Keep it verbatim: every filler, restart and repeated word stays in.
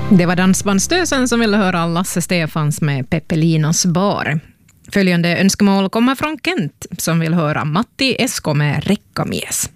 Det var Dansbandstösen som ville höra Lasse Stefans med Peppelinas bar. Följande önskemål kommer från Kent som vill höra Matti Esko med Rekkamies.